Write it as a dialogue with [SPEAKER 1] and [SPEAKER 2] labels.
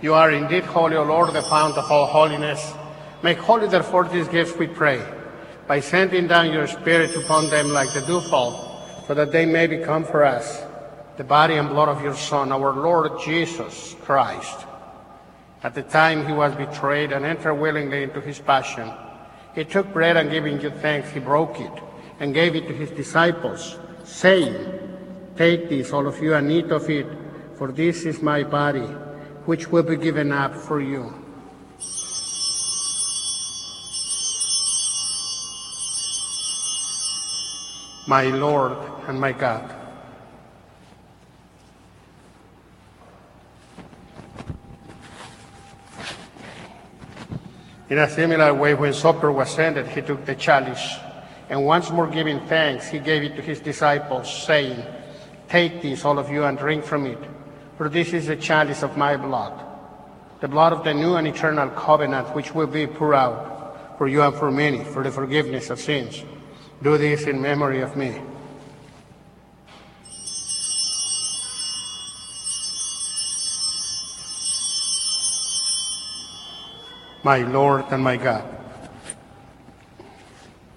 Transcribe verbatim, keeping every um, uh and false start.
[SPEAKER 1] You are indeed holy, O Lord, the fount of all holiness. Make holy, therefore, these gifts, we pray, by sending down your Spirit upon them like the dewfall, so that they may become for us the body and blood of your Son, our Lord Jesus Christ. At the time he was betrayed and entered willingly into his passion, he took bread and giving you thanks, he broke it and gave it to his disciples, saying, "Take this, all of you, and eat of it, for this is my body, which will be given up for you." My Lord and my God. In a similar way, when supper was ended, he took the chalice, and once more giving thanks, he gave it to his disciples, saying, "Take this, all of you, and drink from it, for this is the chalice of my blood, the blood of the new and eternal covenant, which will be poured out for you and for many, for the forgiveness of sins. Do this in memory of me." My Lord and my God.